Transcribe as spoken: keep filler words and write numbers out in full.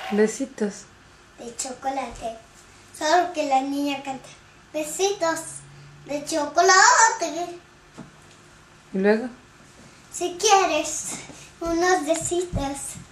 Besitos. De chocolate. Solo que la niña canta besitos de chocolate. ¿Y luego? Si quieres unos besitos.